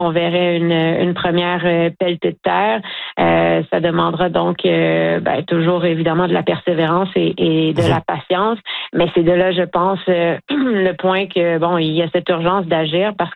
on verrait une première pelletée de terre. Ça demandera donc toujours évidemment de la persévérance et de la patience. Mais c'est de là, je pense, le point que il y a cette urgence d'agir parce